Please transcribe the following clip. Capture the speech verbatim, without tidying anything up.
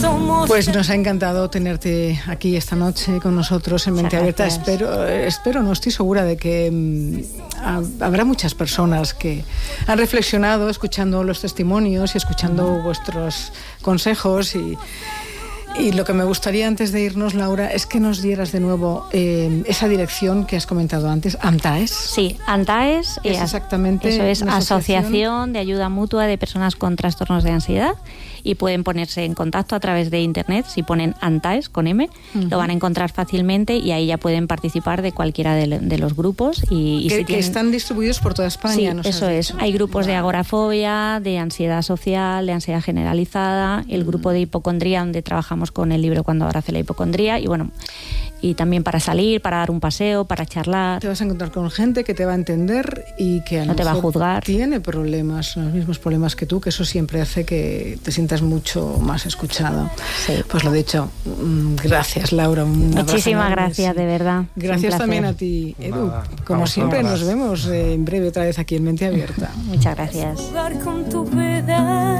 Pues nos ha encantado tenerte aquí esta noche con nosotros en Mente Abierta. Espero, espero, no estoy segura de que um, habrá muchas personas que han reflexionado escuchando los testimonios y escuchando vuestros consejos y Y lo que me gustaría antes de irnos, Laura, es que nos dieras de nuevo eh, esa dirección que has comentado antes, ANTAES. Sí, ANTAES es exactamente eso es asociación? Asociación de Ayuda Mutua de Personas con Trastornos de Ansiedad, y pueden ponerse en contacto a través de internet. Si ponen ANTAES con M, uh-huh. lo van a encontrar fácilmente y ahí ya pueden participar de cualquiera de, de los grupos. Y, y que, si que tienen... están distribuidos por toda España. Sí, ¿nos eso es. Hay grupos de agorafobia, de ansiedad social, de ansiedad generalizada, el uh-huh. grupo de hipocondría, donde trabajamos con el libro Cuando abrace la hipocondría, y bueno, y también para salir, para dar un paseo, para charlar. Te vas a encontrar con gente que te va a entender y que a no te va a juzgar. Tiene problemas, los mismos problemas que tú, que eso siempre hace que te sientas mucho más escuchado. Sí. Pues lo dicho, gracias, Laura. Muchísimas gracias, sí. de verdad. Gracias también a ti, Edu. Nada, Como siempre, nos vemos eh, en breve otra vez aquí en Mente Abierta. Muchas gracias.